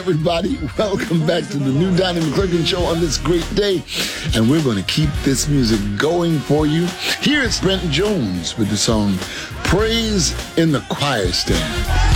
Everybody, welcome back to the new Donnie McClurkin Show on this great day. And we're going to keep this music going for you. Here it's Brent Jones with the song Praise in the Choir Stand.